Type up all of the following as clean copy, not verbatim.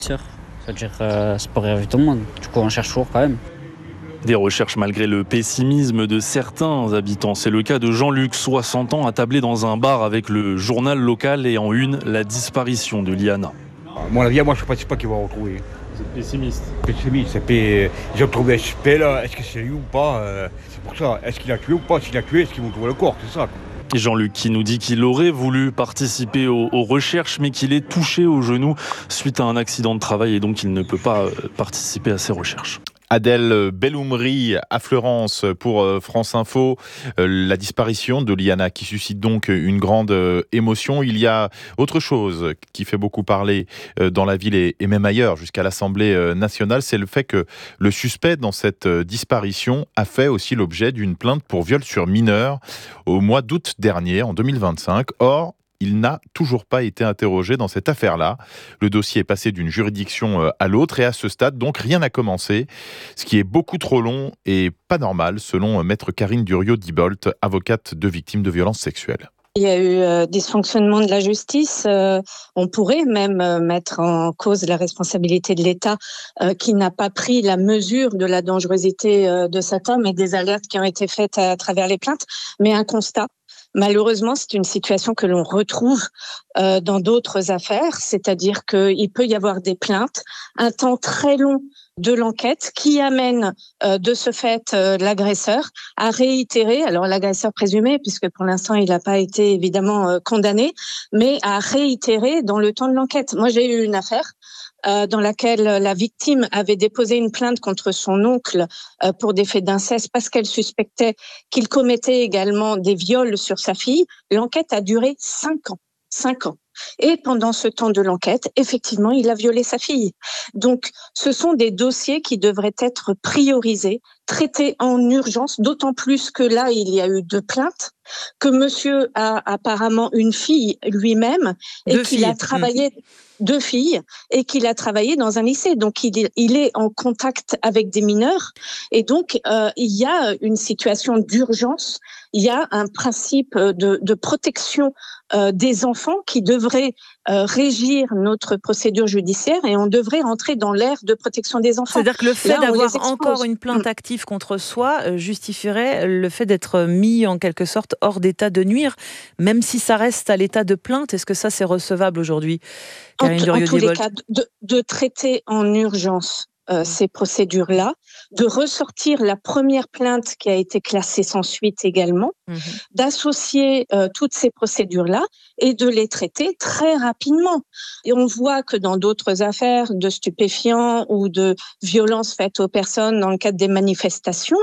Sûr, c'est-à-dire ça pourrait arriver tout le monde. Du coup, on cherche toujours quand même. Des recherches malgré le pessimisme de certains habitants. C'est le cas de Jean-Luc, 60 ans, attablé dans un bar avec le journal local et en une, la disparition de Liana. À mon avis, moi je ne pense pas qu'ils vont retrouver. Vous êtes pessimiste? Pessimiste, ils ont trouvé SP là, est-ce que c'est lui ou pas c'est pour ça, est-ce qu'il a tué ou pas? S'il a tué, est-ce qu'ils vont trouver le corps? C'est ça. Et Jean-Luc qui nous dit qu'il aurait voulu participer aux recherches mais qu'il est touché au genou suite à un accident de travail et donc il ne peut pas participer à ces recherches. Adèle Belloumri à Fleurance pour France Info. La disparition de Liana qui suscite donc une grande émotion. Il y a autre chose qui fait beaucoup parler dans la ville et même ailleurs jusqu'à l'Assemblée nationale, c'est le fait que le suspect dans cette disparition a fait aussi l'objet d'une plainte pour viol sur mineur au mois d'août dernier, en 2025. Or, il n'a toujours pas été interrogé dans cette affaire-là. Le dossier est passé d'une juridiction à l'autre et à ce stade, donc rien n'a commencé, ce qui est beaucoup trop long et pas normal, selon maître Karine Duriot-Dibolt, avocate de victimes de violences sexuelles. Il y a eu dysfonctionnement de la justice. On pourrait même mettre en cause la responsabilité de l'État qui n'a pas pris la mesure de la dangerosité de cet homme et des alertes qui ont été faites à travers les plaintes. Mais un constat. Malheureusement, c'est une situation que l'on retrouve dans d'autres affaires, c'est-à-dire qu'il peut y avoir des plaintes, un temps très long de l'enquête qui amène de ce fait l'agresseur à réitérer, alors l'agresseur présumé, puisque pour l'instant il n'a pas été évidemment condamné, mais à réitérer dans le temps de l'enquête. Moi j'ai eu une affaire dans laquelle la victime avait déposé une plainte contre son oncle pour des faits d'inceste parce qu'elle suspectait qu'il commettait également des viols sur sa fille. L'enquête a duré 5 ans. 5 ans. Et pendant ce temps de l'enquête, effectivement, il a violé sa fille. Donc, ce sont des dossiers qui devraient être priorisés, traités en urgence, d'autant plus que là, il y a eu 2 plaintes, que monsieur a apparemment une fille lui-même et qu'il a travaillé... 2 filles, et qu'il a travaillé dans un lycée. Donc, il est en contact avec des mineurs. Et donc, il y a une situation d'urgence. Il y a un principe de protection des enfants qui devrait régir notre procédure judiciaire et on devrait rentrer dans l'ère de protection des enfants. C'est-à-dire que le fait d'avoir encore une plainte active contre soi justifierait le fait d'être mis en quelque sorte hors d'état de nuire, même si ça reste à l'état de plainte. Est-ce que ça, c'est recevable aujourd'hui, Karine Duriot-Dibolt? En tous les cas, de traiter en urgence ces procédures-là, de ressortir la première plainte qui a été classée sans suite également, d'associer toutes ces procédures-là et de les traiter très rapidement. Et on voit que dans d'autres affaires de stupéfiants ou de violences faites aux personnes dans le cadre des manifestations,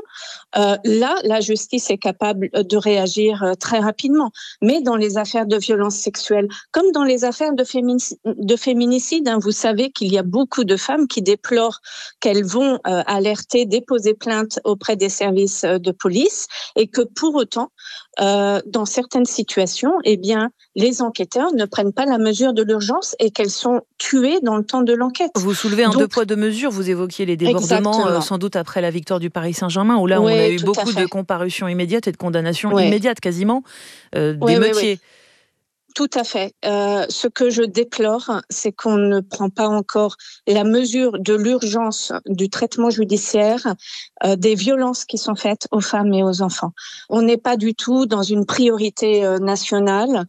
là, la justice est capable de réagir très rapidement. Mais dans les affaires de violences sexuelles, comme dans les affaires de féminicide, vous savez qu'il y a beaucoup de femmes qui déplorent qu'elles vont alerter, déposer plainte auprès des services de police et que pour autant, dans certaines situations, eh bien, les enquêteurs ne prennent pas la mesure de l'urgence et qu'elles sont tuées dans le temps de l'enquête. Vous soulevez un 2 poids 2 mesures, vous évoquiez les débordements sans doute après la victoire du Paris Saint-Germain où là on a eu beaucoup de comparutions immédiates et de condamnations immédiates quasiment d'émeutiers. Tout à fait. Ce que je déplore, c'est qu'on ne prend pas encore la mesure de l'urgence du traitement judiciaire des violences qui sont faites aux femmes et aux enfants. On n'est pas du tout dans une priorité nationale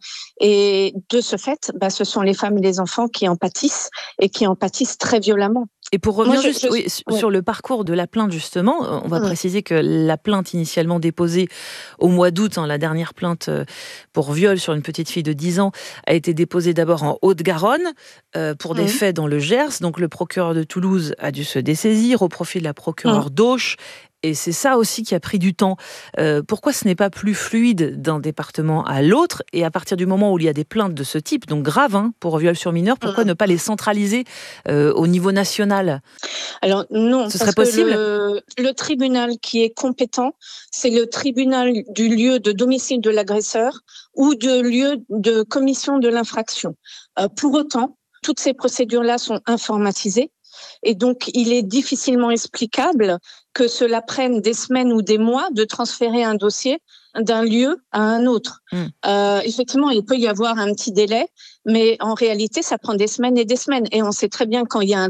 et de ce fait, ce sont les femmes et les enfants qui en pâtissent et qui en pâtissent très violemment. Et pour revenir sur le parcours de la plainte, justement, on va préciser que la plainte initialement déposée au mois d'août, la dernière plainte pour viol sur une petite fille de 10 ans, a été déposée d'abord en Haute-Garonne pour des faits dans le Gers. Donc le procureur de Toulouse a dû se dessaisir au profit de la procureure d'Auch. Et c'est ça aussi qui a pris du temps. Pourquoi ce n'est pas plus fluide d'un département à l'autre? Et à partir du moment où il y a des plaintes de ce type, donc graves pour viol sur mineur, pourquoi ne pas les centraliser au niveau national? Alors non, ce serait possible. Le tribunal qui est compétent, c'est le tribunal du lieu de domicile de l'agresseur ou de lieu de commission de l'infraction. Pour autant, toutes ces procédures-là sont informatisées. Et donc, il est difficilement explicable que cela prenne des semaines ou des mois de transférer un dossier d'un lieu à un autre. Effectivement, il peut y avoir un petit délai, mais en réalité, ça prend des semaines et des semaines. Et on sait très bien quand il y a un